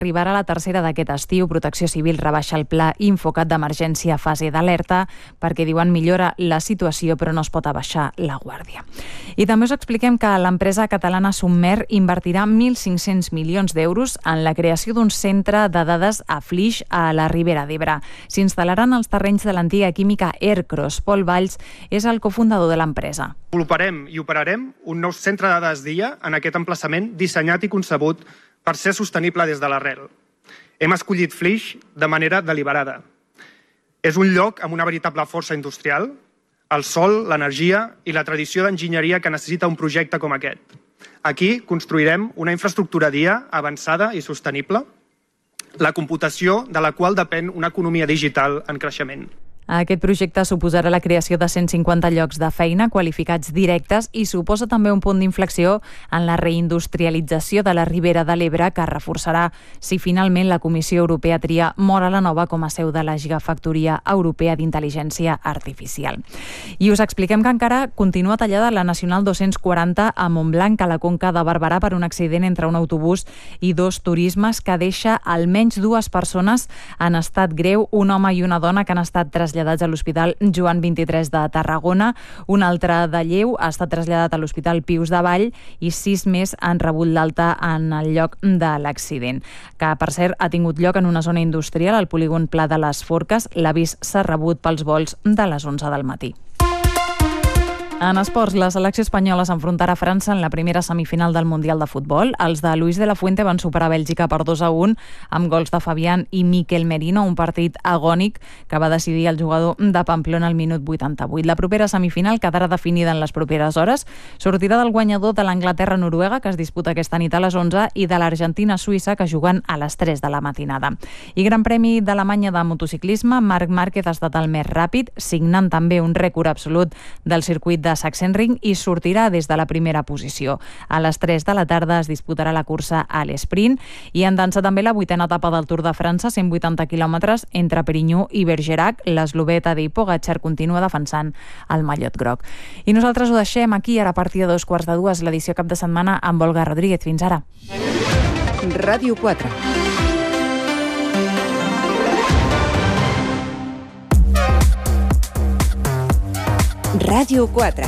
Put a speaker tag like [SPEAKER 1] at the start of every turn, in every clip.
[SPEAKER 1] arribarà la tercera d'aquest estiu. Protecció Civil rebaixa el pla Infocat d'emergència a fase d'alerta perquè diuen millora la situació però no es pot abaixar la guàrdia. I també us expliquem que l'empresa catalana Submer invertirà 1.500 milions d'euros en la creació d'un centre de dades a Flix a la Ribera d'Ebre. S'instal·laran als terrenys de l'antiga química Aircross. Pol Valls és el cofundador de l'empresa.
[SPEAKER 2] Desenvoluparem i operarem un nou centre de dades d'IA en aquest emplaçament dissenyat i concebut per ser sostenible des de l'arrel. Hem escollit Flix de manera deliberada. És un lloc amb una veritable força industrial, el sol, l'energia i la tradició d'enginyeria que necessita un projecte com aquest. Aquí construirem una infraestructura d'IA avançada i sostenible, la computació de la qual depèn una economia digital en creixement.
[SPEAKER 1] Aquest projecte suposarà la creació de 150 llocs de feina qualificats directes i suposa també un punt d'inflexió en la reindustrialització de la Ribera de l'Ebre, que reforçarà si finalment la Comissió Europea tria Móra la Nova com a seu de la Gigafactoria Europea d'Intel·ligència Artificial. I us expliquem que encara continua tallada la Nacional 240 a Montblanc, a la Conca de Barberà, per un accident entre un autobús i dos turismes que deixa almenys 2 persones en estat greu, un home i una dona que han estat traslladats a l'Hospital Joan 23 de Tarragona. Un altre de lleu ha estat traslladat a l'Hospital Pius de Vall i 6 més han rebut l'alta en el lloc de l'accident, que per cert ha tingut lloc en una zona industrial, al polígon Pla de les Forques. L'avís s'ha rebut pels vols de les 11 del matí. En esports, la selecció espanyola s'enfrontarà a França en la primera semifinal del Mundial de Futbol. Els de Luis de la Fuente van superar Bèlgica per 2-1 amb gols de Fabián i Miquel Merino, un partit agònic que va decidir el jugador de Pamplona al minut 88. La propera semifinal quedarà definida en les properes hores. Sortirà del guanyador de l'Anglaterra-Noruega, que es disputa aquesta nit a les 11, i de l'Argentina-Suïssa, que juguen a les 3 de la matinada. I Gran Premi d'Alemanya de motociclisme, Marc Márquez ha estat el més ràpid, signant també un rècord absolut del circuit de Sachsenring i sortirà des de la primera posició. A les 3 de la tarda es disputarà la cursa a l'esprint i en dansa també la 8a etapa del Tour de França, 180 quilòmetres entre Perignon i Bergerac. L'eslovè Tadej Pogačar continua defensant el mallot groc. I nosaltres ho deixem aquí, ara a partir de 2:15, l'edició cap de setmana amb Olga Rodríguez. Fins ara.
[SPEAKER 3] Ràdio 4. Ràdio 4.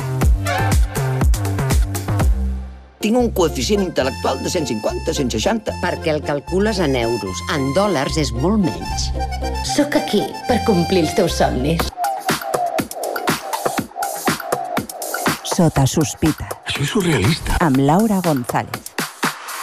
[SPEAKER 4] Tinc un coeficient intel·lectual de 150, 160.
[SPEAKER 5] Perquè el calcules en euros. En dòlars és molt menys.
[SPEAKER 6] Sóc aquí per complir els teus somnis.
[SPEAKER 3] Sota sospita.
[SPEAKER 4] Això és surrealista.
[SPEAKER 3] Amb Laura González.